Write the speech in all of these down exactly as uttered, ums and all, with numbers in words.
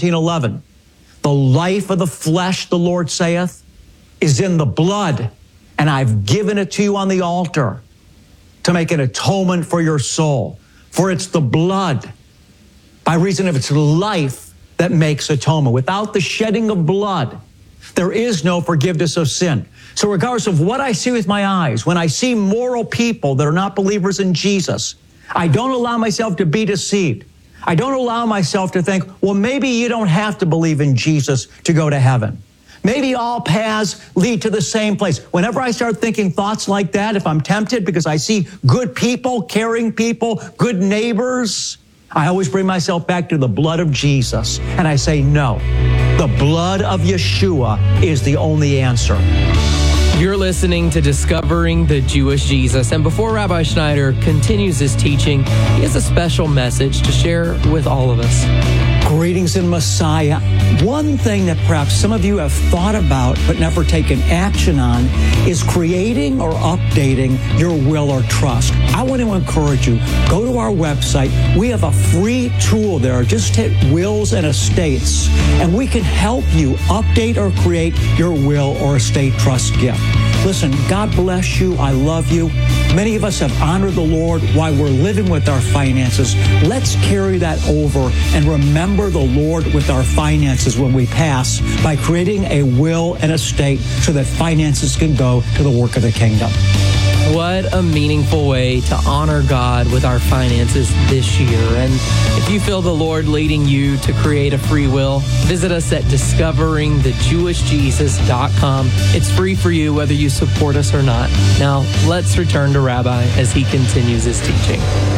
seventeen eleven. The life of the flesh, the Lord saith, is in the blood, and I've given it to you on the altar to make an atonement for your soul. For it's the blood, by reason of its life, that makes atonement. Without the shedding of blood, there is no forgiveness of sin. So regardless of what I see with my eyes, when I see moral people that are not believers in Jesus, I don't allow myself to be deceived. I don't allow myself to think, well, maybe you don't have to believe in Jesus to go to heaven. Maybe all paths lead to the same place. Whenever I start thinking thoughts like that, if I'm tempted because I see good people, caring people, good neighbors, I always bring myself back to the blood of Jesus. And I say, no, the blood of Yeshua is the only answer. You're listening to Discovering the Jewish Jesus. And before Rabbi Schneider continues his teaching, he has a special message to share with all of us. Greetings in Messiah. One thing that perhaps some of you have thought about but never taken action on is creating or updating your will or trust. I want to encourage you, go to our website. We have a free tool there. Just hit Wills and Estates, and we can help you update or create your will or estate trust gift. Listen, God bless you. I love you. Many of us have honored the Lord while we're living with our finances. Let's carry that over and remember the Lord with our finances when we pass by creating a will and estate so that finances can go to the work of the kingdom. What a meaningful way to honor God with our finances this year. And if you feel the Lord leading you to create a free will, visit us at discovering the jewish jesus dot com. It's free for you whether you support us or not. Now, let's return to Rabbi as he continues his teaching.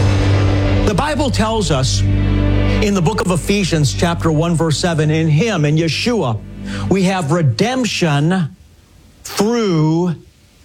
The Bible tells us in the book of Ephesians, chapter one, verse seven, in him, in Yeshua, we have redemption through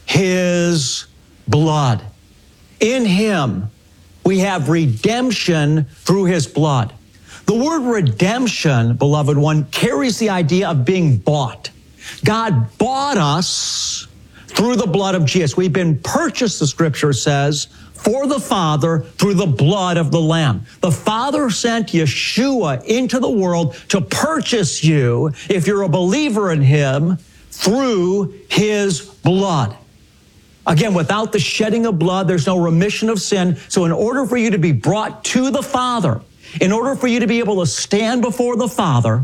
his blood. In him, we have redemption through his blood. The word redemption, beloved one, carries the idea of being bought. God bought us through the blood of Jesus. We've been purchased, the scripture says, for the Father through the blood of the Lamb. The Father sent Yeshua into the world to purchase you, if you're a believer in him, through his blood. Again, without the shedding of blood, there's no remission of sin. So in order for you to be brought to the Father, in order for you to be able to stand before the Father,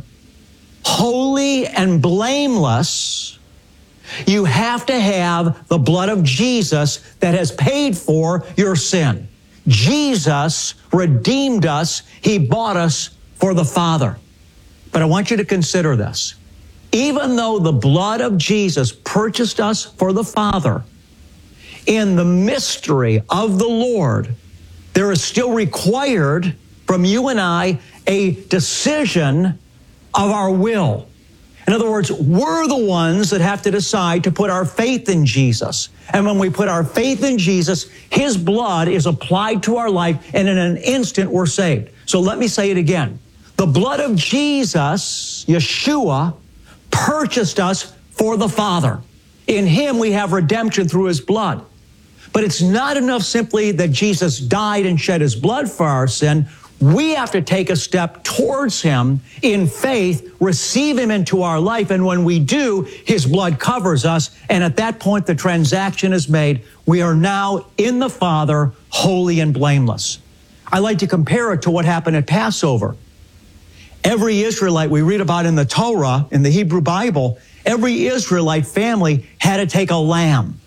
holy and blameless, you have to have the blood of Jesus that has paid for your sin. Jesus redeemed us. He bought us for the Father. But I want you to consider this. Even though the blood of Jesus purchased us for the Father, in the mystery of the Lord, there is still required from you and I a decision of our will. In other words, we're the ones that have to decide to put our faith in Jesus. And when we put our faith in Jesus, his blood is applied to our life, and in an instant we're saved. So let me say it again. The blood of Jesus, Yeshua, purchased us for the Father. In him we have redemption through his blood. But it's not enough simply that Jesus died and shed his blood for our sin. We have to take a step towards him in faith, receive him into our life, and when we do, his blood covers us, and at that point the transaction is made. We are now in the Father, holy and blameless. I like to compare it to what happened at Passover. Every Israelite we read about in the Torah, in the Hebrew Bible, every Israelite family had to take a lamb.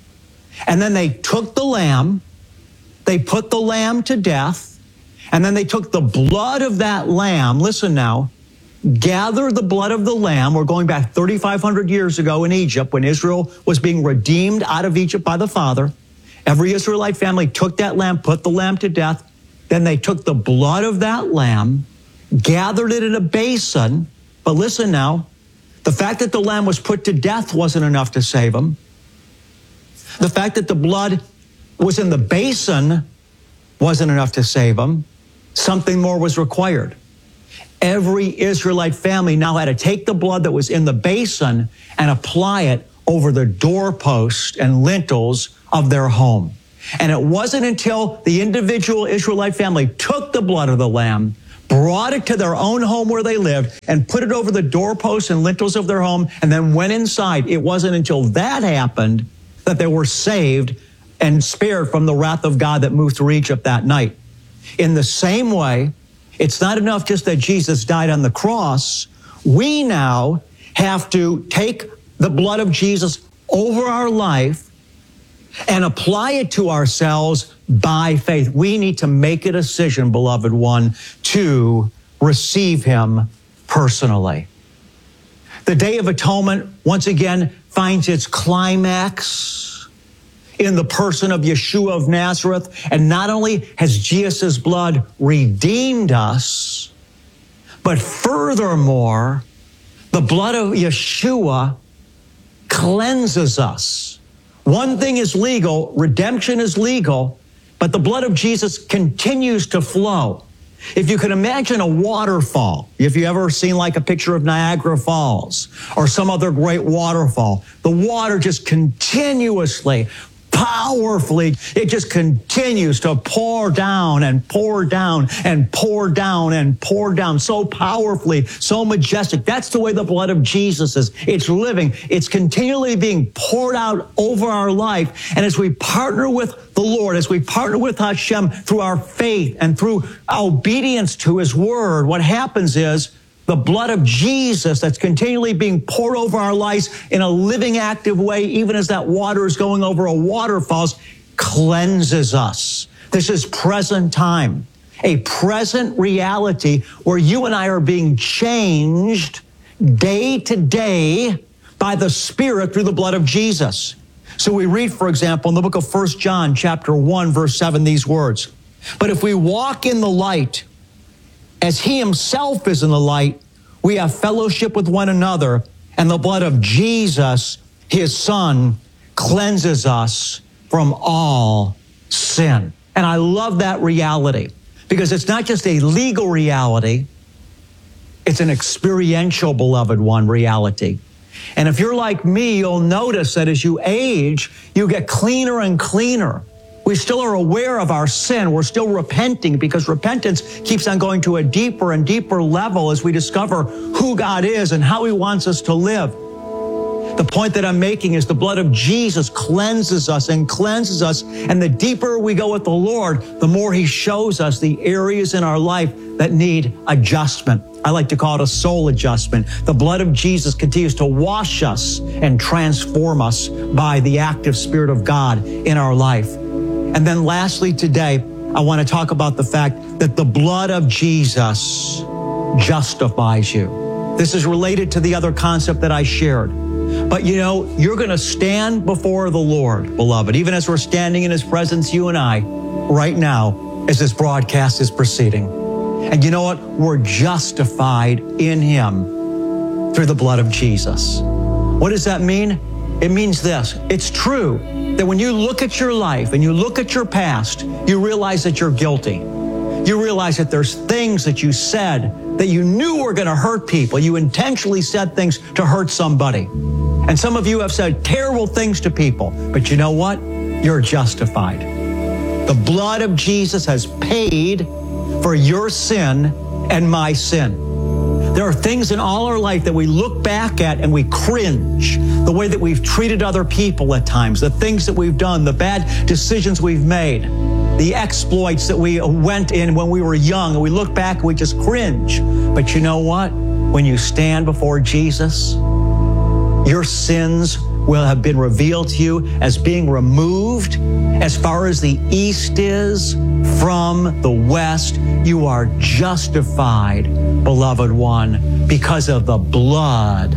And then they took the lamb, they put the lamb to death, and then they took the blood of that lamb, listen now, gathered the blood of the lamb. We're going back thirty-five hundred years ago in Egypt when Israel was being redeemed out of Egypt by the Father. Every Israelite family took that lamb, put the lamb to death. Then they took the blood of that lamb, gathered it in a basin. But listen now, the fact that the lamb was put to death wasn't enough to save him. The fact that the blood was in the basin wasn't enough to save them. Something more was required. Every Israelite family now had to take the blood that was in the basin and apply it over the doorposts and lintels of their home. And it wasn't until the individual Israelite family took the blood of the lamb, brought it to their own home where they lived, and put it over the doorposts and lintels of their home, and then went inside. It wasn't until that happened that they were saved and spared from the wrath of God that moved through Egypt that night. In the same way, it's not enough just that Jesus died on the cross. We now have to take the blood of Jesus over our life and apply it to ourselves by faith. We need to make a decision, beloved one, to receive him personally. The Day of Atonement, once again, finds its climax in the person of Yeshua of Nazareth. And not only has Jesus' blood redeemed us, but furthermore, the blood of Yeshua cleanses us. One thing is legal, redemption is legal, but the blood of Jesus continues to flow. If you can imagine a waterfall, if you ever seen like a picture of Niagara Falls or some other great waterfall, the water just continuously, powerfully, it just continues to pour down and pour down and pour down and pour down so powerfully, so majestic. That's the way the blood of Jesus is. It's living. It's continually being poured out over our life. And as we partner with the Lord, as we partner with Hashem through our faith and through our obedience to his word, what happens is the blood of Jesus that's continually being poured over our lives in a living, active way, even as that water is going over a waterfall, cleanses us. This is present time, a present reality where you and I are being changed day to day by the Spirit through the blood of Jesus. So we read, for example, in the book of First John, chapter one, verse seven, these words, "But if we walk in the light, as he himself is in the light, we have fellowship with one another, and the blood of Jesus, his son, cleanses us from all sin." And I love that reality because it's not just a legal reality, it's an experiential, beloved one, reality. And if you're like me, you'll notice that as you age, you get cleaner and cleaner. We still are aware of our sin. We're still repenting because repentance keeps on going to a deeper and deeper level as we discover who God is and how he wants us to live. The point that I'm making is the blood of Jesus cleanses us and cleanses us. And the deeper we go with the Lord, the more he shows us the areas in our life that need adjustment. I like to call it a soul adjustment. The blood of Jesus continues to wash us and transform us by the active Spirit of God in our life. And then lastly today, I want to talk about the fact that the blood of Jesus justifies you. This is related to the other concept that I shared. But you know, you're going to stand before the Lord, beloved, even as we're standing in his presence, you and I, right now, as this broadcast is proceeding. And you know what? We're justified in him through the blood of Jesus. What does that mean? It means this. It's true that when you look at your life and you look at your past, you realize that you're guilty. You realize that there's things that you said that you knew were going to hurt people. You intentionally said things to hurt somebody. And some of you have said terrible things to people. But you know what? You're justified. The blood of Jesus has paid for your sin and my sin. There are things in all our life that we look back at and we cringe. The way that we've treated other people at times, the things that we've done, the bad decisions we've made, the exploits that we went in when we were young, and we look back and we just cringe. But you know what? When you stand before Jesus, your sins will have been revealed to you as being removed as far as the east is from the west. You are justified, beloved one, because of the blood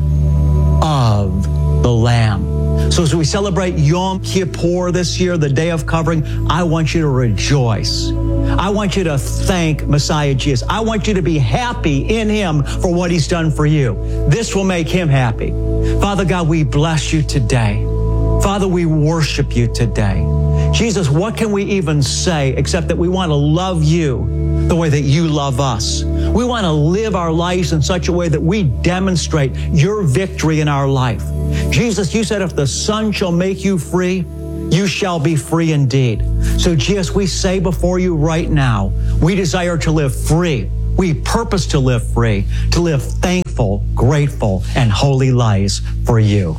of the Lamb. So as we celebrate Yom Kippur this year, the Day of Covering, I want you to rejoice. I want you to thank Messiah Jesus. I want you to be happy in him for what he's done for you. This will make him happy. Father God, we bless you today. Father, we worship you today. Jesus, what can we even say except that we want to love you the way that you love us? We want to live our lives in such a way that we demonstrate your victory in our life. Jesus, you said if the Son shall make you free, you shall be free indeed. So Jesus, we say before you right now, we desire to live free. We purpose to live free, to live thankful, grateful, and holy lives for you.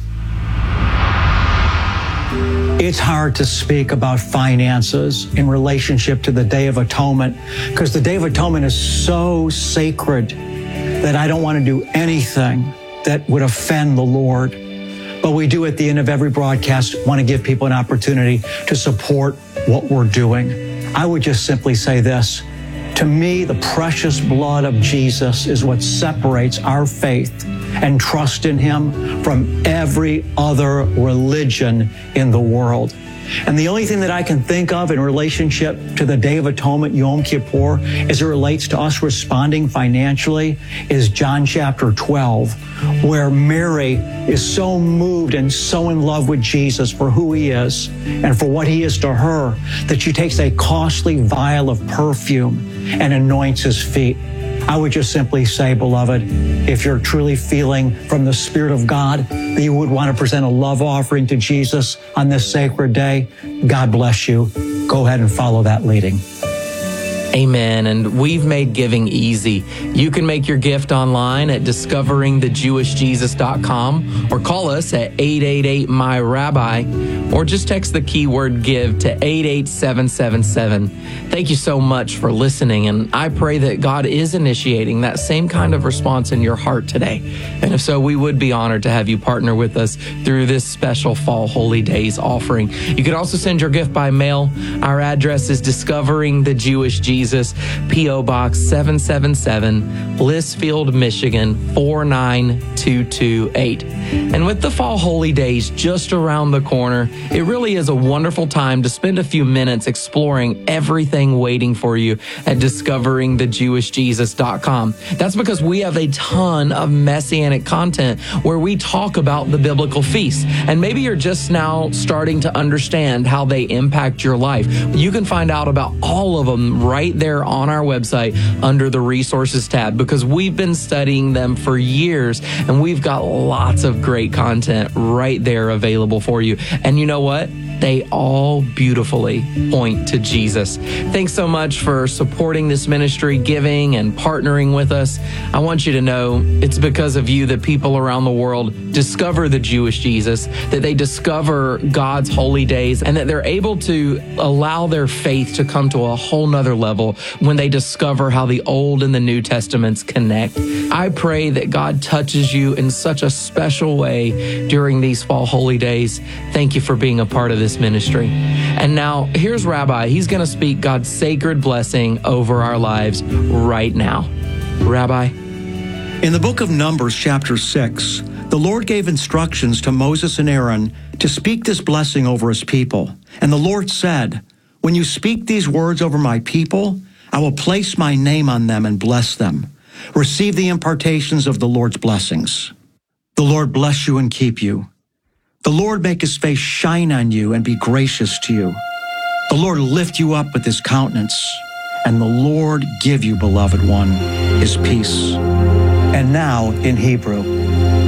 It's hard to speak about finances in relationship to the Day of Atonement because the Day of Atonement is so sacred that I don't want to do anything that would offend the Lord. But we do at the end of every broadcast want to give people an opportunity to support what we're doing. I would just simply say this. To me, the precious blood of Jesus is what separates our faith and trust in Him from every other religion in the world. And the only thing that I can think of in relationship to the Day of Atonement, Yom Kippur, as it relates to us responding financially, is John chapter twelve, where Mary is so moved and so in love with Jesus for who He is and for what He is to her, that she takes a costly vial of perfume and anoints His feet. I would just simply say, beloved, if you're truly feeling from the Spirit of God that you would want to present a love offering to Jesus on this sacred day, God bless you. Go ahead and follow that leading. Amen. And we've made giving easy. You can make your gift online at discovering the jewish jesus dot com or call us at eight eight eight M Y Rabbi or just text the keyword give to eight eight seven seven seven. Thank you so much for listening. And I pray that God is initiating that same kind of response in your heart today. And if so, we would be honored to have you partner with us through this special Fall Holy Days offering. You can also send your gift by mail. Our address is Discovering the Jewish Jesus, P O Box seven seven seven, Blissfield, Michigan four nine two two eight. And with the Fall Holy Days just around the corner, it really is a wonderful time to spend a few minutes exploring everything waiting for you at discovering the jewish jesus dot com. That's because we have a ton of messianic content where we talk about the biblical feasts. And maybe you're just now starting to understand how they impact your life. You can find out about all of them right there on our website under the resources tab, because we've been studying them for years and we've got lots of great content right there available for you. And you know what? They all beautifully point to Jesus. Thanks so much for supporting this ministry, giving and partnering with us. I want you to know it's because of you that people around the world discover the Jewish Jesus, that they discover God's holy days, and that they're able to allow their faith to come to a whole nother level when they discover how the Old and the New Testaments connect. I pray that God touches you in such a special way during these Fall Holy Days. Thank you for being a part of this ministry. And now here's Rabbi. He's going to speak God's sacred blessing over our lives right now. Rabbi. In the book of Numbers, chapter six, the Lord gave instructions to Moses and Aaron to speak this blessing over His people. And the Lord said, "When you speak these words over my people, I will place my name on them and bless them. Receive the impartations of the Lord's blessings. The Lord bless you and keep you. The Lord make His face shine on you and be gracious to you. The Lord lift you up with His countenance, and the Lord give you, beloved one, His peace." And now in Hebrew.